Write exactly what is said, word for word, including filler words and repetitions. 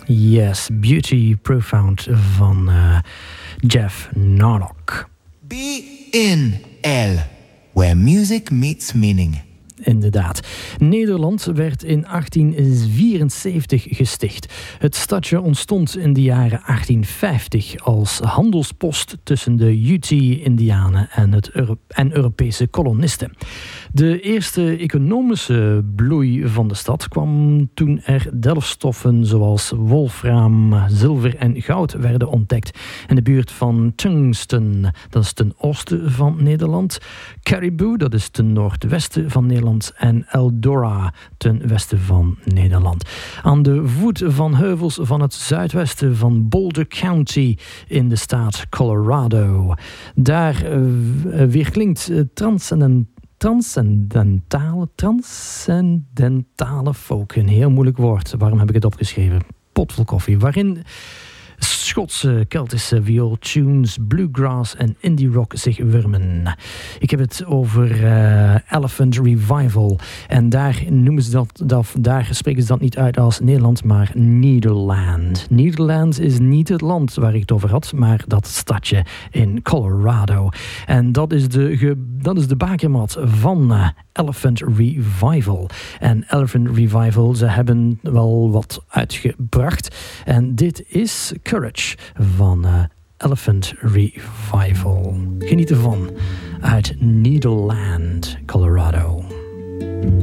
Yes, Beauty Profound van uh, Jeff Narlock. B in L, where music meets meaning. Inderdaad. Nederland werd in achttien vierenzeventig gesticht. Het stadje ontstond in de jaren achttien vijftig als handelspost tussen de Ute-Indianen en, het Euro- en Europese kolonisten. De eerste economische bloei van de stad kwam toen er delfstoffen zoals wolfraam, zilver en goud werden ontdekt in de buurt van Tungsten, dat is ten oosten van Nederland, Caribou, dat is ten noordwesten van Nederland, en Eldora ten westen van Nederland. Aan de voet van heuvels van het zuidwesten van Boulder County in de staat Colorado. Daar uh, weerklinkt uh, transcendent Transcendentale, transcendentale folk. Een heel moeilijk woord. Waarom heb ik het opgeschreven? Potvol koffie. Waarin Schotse, Keltische viooltunes, bluegrass en indie rock zich wurmen. Ik heb het over uh, Elephant Revival. En daar noemen ze dat, dat, daar spreken ze dat niet uit als Nederland, maar Nederland. Nederland is niet het land waar ik het over had, maar dat stadje in Colorado. En dat is de, ge, dat is de bakermat van uh, Elephant Revival. En Elephant Revival, ze hebben wel wat uitgebracht. En dit is Courage van uh, Elephant Revival. Geniet ervan uit Nederland, Colorado.